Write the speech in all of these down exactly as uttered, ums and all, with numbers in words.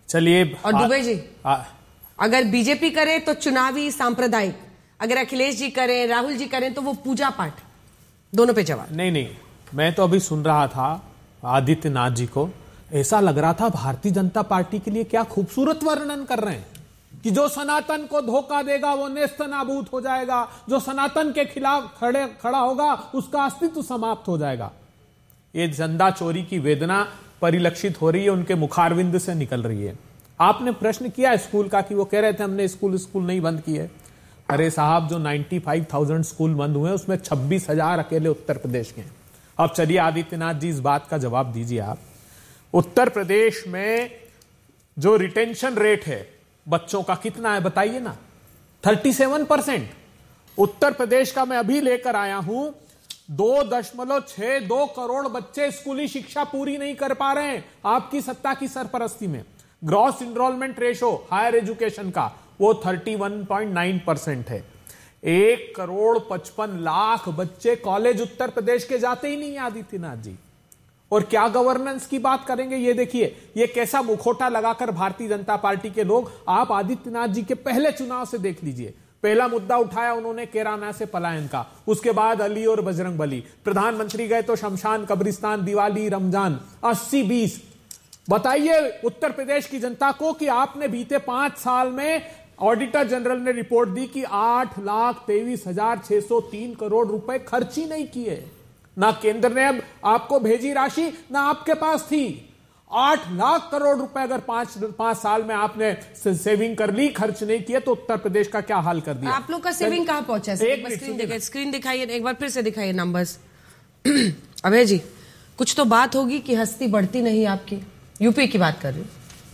चलिए। और दुबे जी, आ, अगर बीजेपी करे तो चुनावी सांप्रदायिक, अगर अखिलेश जी करें, राहुल जी करें तो वो पूजा पाठ, दोनों पे जवाब। नहीं नहीं, मैं तो अभी सुन रहा था आदित्यनाथ जी को, ऐसा लग रहा था भारतीय जनता पार्टी के लिए क्या खूबसूरत वर्णन कर रहे हैं कि जो सनातन को धोखा देगा वो नेस्त नाबूद हो जाएगा, जो सनातन के खिलाफ खड़े खड़ा होगा उसका अस्तित्व समाप्त हो जाएगा। ये चंदा चोरी की वेदना परिलक्षित हो रही है, उनके मुखारविंद से निकल रही है। आपने प्रश्न किया स्कूल का कि वो कह रहे थे हमने स्कूल स्कूल नहीं बंद किए। अरे साहब, जो पचानवे हज़ार स्कूल बंद हुए उसमें छब्बीस हज़ार अकेले उत्तर प्रदेश के हैं। अब चलिए आदित्यनाथ जी, इस बात का जवाब दीजिए आप। उत्तर प्रदेश में जो रिटेंशन रेट है बच्चों का कितना है बताइए ना, सैंतीस परसेंट। उत्तर प्रदेश का मैं अभी लेकर आया हूं, दो दशमलव छह दो करोड़ बच्चे स्कूली शिक्षा पूरी नहीं कर पा रहे हैं आपकी सत्ता की सरपरस्ती में। Gross enrolment ratio higher education का वो इकतीस पॉइंट नौ परसेंट है। एक करोड़ पचपन लाख बच्चे कॉलेज उत्तर प्रदेश के जाते ही नहीं है आदित्यनाथ जी। और क्या गवर्नेंस की बात करेंगे, ये देखिए ये कैसा मुखौटा लगाकर भारतीय जनता पार्टी के लोग, आप आदित्यनाथ जी के पहले चुनाव से देख लीजिए। पहला मुद्दा उठाया उन्होंने कैराना से पलायन का, उसके बाद अली और बजरंगबली, प्रधानमंत्री गए तो शमशान, कब्रिस्तान, दिवाली, रमजान, अस्सी बीस। बताइए उत्तर प्रदेश की जनता को कि आपने बीते पांच साल में, ऑडिटर जनरल ने रिपोर्ट दी कि आठ लाख तेईस हजार छह सौ तीन करोड़ रुपए खर्च ही नहीं किए। ना केंद्र ने अब आपको भेजी राशि, ना आपके पास थी। आठ लाख करोड़ रुपए अगर पांच पांच साल में आपने सेविंग कर ली, खर्च नहीं किए, तो उत्तर प्रदेश का क्या हाल कर दिया। आप लोग का सेविंग कहां पहुंचा है? स्क्रीन दिखाइए, स्क्रीन दिखाइए, एक बार फिर से दिखाइए नंबर्स। अभय जी, कुछ तो बात होगी कि हस्ती बढ़ती नहीं आपकी। यूपी की बात कर रही हूं,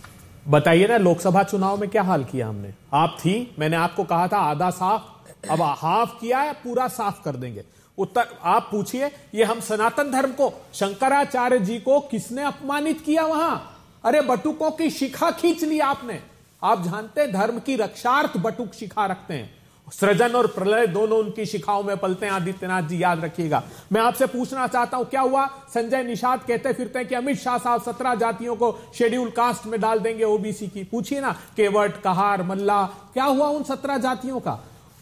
बताइए ना। लोकसभा चुनाव में क्या हाल किया हमने, आप थी, मैंने आपको कहा था आधा साफ, अब हाफ किया है, पूरा साफ कर देंगे। उत्तर आप पूछिए, ये हम सनातन धर्म को, शंकराचार्य जी को किसने अपमानित किया वहां? अरे बटुकों की शिखा खींच ली आपने। आप जानते हैं धर्म की रक्षार्थ बटुक शिखा रखते हैं, सृजन और प्रलय दोनों उनकी शिखाओं में पलते हैं आदित्यनाथ जी, याद रखिएगा। मैं आपसे पूछना चाहता हूं, क्या हुआ? संजय निषाद कहते फिरते हैं कि अमित शाह साहब सत्रह जातियों को शेड्यूल कास्ट में डाल देंगे ओबीसी की। पूछिए ना, केवट, कहार, मल्ला, क्या हुआ उन सत्रह जातियों का?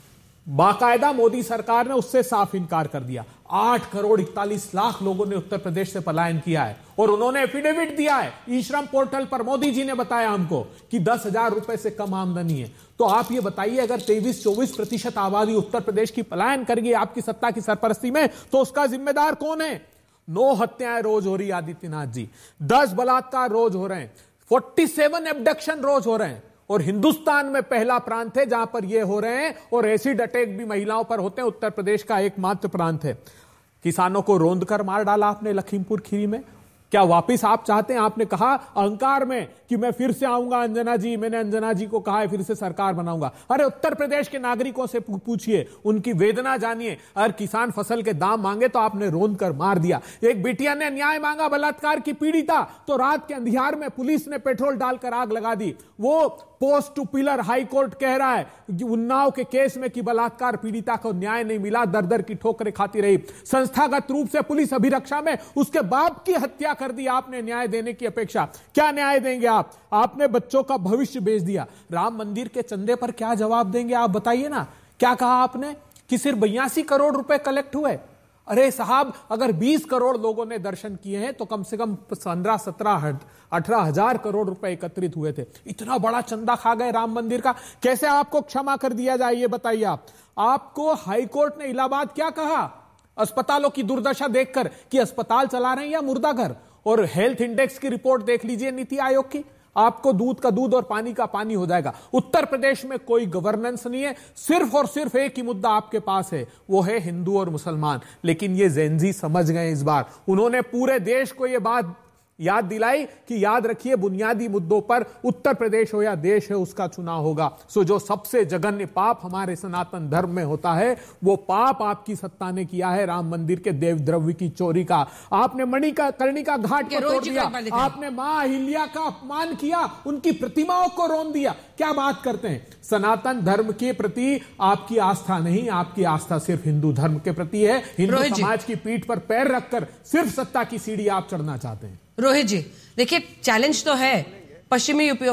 बाकायदा मोदी सरकार ने उससे साफ इनकार कर दिया। आठ करोड़ इकतालीस लाख लोगों ने उत्तर प्रदेश से पलायन किया है और उन्होंने एफिडेविट दिया है ई श्रम पोर्टल पर। मोदी जी ने बताया हमको कि दस हजार रुपए से कम आमदनी है। तो आप ये बताइए, अगर तेईस चौबीस प्रतिशत आबादी उत्तर प्रदेश की पलायन करेगी आपकी सत्ता की सरपरस्ती में, तो उसका जिम्मेदार कौन है? नौ हत्याएं रोज हो रही आदित्यनाथ जी, दस बलात्कार रोज हो रहे हैं, सैंतालीस एब्डक्शन रोज हो रहे हैं। और हिंदुस्तान में पहला प्रांत है जहां पर ये हो रहे हैं, और एसिड अटैक भी महिलाओं पर होते हैं। उत्तर प्रदेश का एकमात्र प्रांत है। किसानों को रौंद कर मार डाला आपने लखीमपुर खीरी में। क्या वापिस आप चाहते हैं? आपने कहा अहंकार में कि मैं फिर से आऊंगा अंजना जी, मैंने अंजना जी को कहा है फिर से सरकार बनाऊंगा। अरे उत्तर प्रदेश के नागरिकों से पूछिए, उनकी वेदना जानिए। अगर किसान फसल के दाम मांगे तो आपने रोंद कर मार दिया। एक बिटिया ने न्याय मांगा, बलात्कार की पीड़िता, तो रात के अंधियार में पुलिस ने पेट्रोल डालकर आग लगा दी। वो post to pillar high court कह रहा है कि उन्नाव के केस में कि बलात्कार पीड़िता को न्याय नहीं मिला, दर दर की ठोकरें खाती रही। संस्थागत रूप से पुलिस अभिरक्षा में उसके बाप की हत्या कर दी आपने न्याय देने की अपेक्षा। क्या न्याय देंगे आप? आपने बच्चों का भविष्य बेच दिया। राम मंदिर के चंदे पर क्या जवाब देंगे आप बताइए ना। क्या कहा आपने कि सिर्फ बयासी करोड़ रुपए कलेक्ट हुए? अरे साहब, अगर बीस करोड़ लोगों ने दर्शन किए हैं तो कम से कम पंद्रह सत्रह अठारह हजार करोड़ रुपए एकत्रित हुए थे। इतना बड़ा चंदा खा गए राम मंदिर का, कैसे आपको क्षमा कर दिया जाए ये बताइए आप। आपको हाईकोर्ट ने इलाहाबाद क्या कहा अस्पतालों की दुर्दशा देखकर, कि अस्पताल चला रहे हैं या मुर्दाघर? और हेल्थ इंडेक्स की रिपोर्ट देख लीजिए नीति आयोग की, आपको दूध का दूध और पानी का पानी हो जाएगा। उत्तर प्रदेश में कोई गवर्नेंस नहीं है, सिर्फ और सिर्फ एक ही मुद्दा आपके पास है, वो है हिंदू और मुसलमान। लेकिन ये जेनजी समझ गए इस बार, उन्होंने पूरे देश को ये बात याद दिलाई कि याद रखिए बुनियादी मुद्दों पर उत्तर प्रदेश हो या देश है उसका चुनाव होगा। सो जो सबसे जघन्य पाप हमारे सनातन धर्म में होता है वो पाप आपकी सत्ता ने किया है, राम मंदिर के देव द्रव्य की चोरी का। आपने मणिका कर्णिका घाट को तोड़ दिया, आपने मां अहिल्या का अपमान किया, उनकी प्रतिमाओं को रौंद दिया। क्या बात करते हैं? सनातन धर्म के प्रति आपकी आस्था नहीं, आपकी आस्था सिर्फ हिंदू धर्म के प्रति है। हिंदू समाज की पीठ पर पैर रखकर सिर्फ सत्ता की सीढ़ी आप चढ़ना चाहते हैं। रोहित जी देखिए, चैलेंज तो है पश्चिमी यूपी